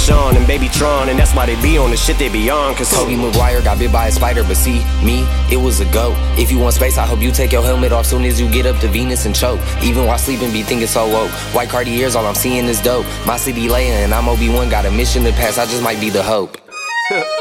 Sean and Baby Tron, and that's why they be on the shit they be on. Cause Tobey Maguire got bit by a spider, but see, me, it was a goat. If you want space, I hope you take your helmet off soon as you get up to Venus and choke. Even while sleeping, be thinking so woke. White Cartiers, all I'm seeing is dope. My city Leia and I'm Obi-Wan, got a mission to pass, I just might be the hope.